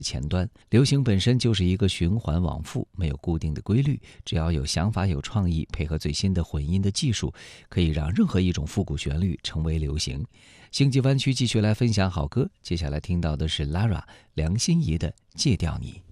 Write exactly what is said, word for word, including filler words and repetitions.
前端。流行本身就是一个循环往复，没有固定的规律，只要有想法、有创意，配合最新的混音的技术，可以让任何一种复古旋律成为流行。星际湾区继续来分享好歌，接下来听到的是 Lara 梁心颐的《戒掉你》。